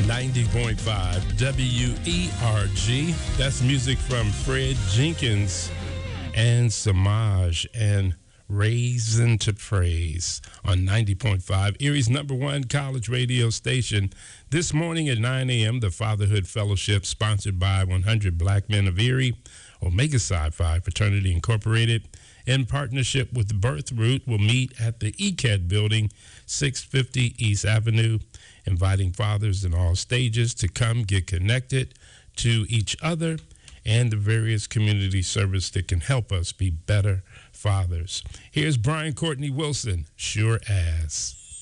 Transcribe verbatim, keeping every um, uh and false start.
ninety point five W E R G. That's music from Fred Jenkins and Samaj and Raisin to Praise on ninety point five, Erie's number one college radio station. This morning at nine a.m., the Fatherhood Fellowship, sponsored by one hundred Black Men of Erie, Omega Psi Phi Fraternity Incorporated, in partnership with Birth Root, will meet at the E C A D building, six fifty East Avenue, inviting fathers in all stages to come get connected to each other and the various community service that can help us be better fathers. Here's Brian Courtney Wilson, Sure As.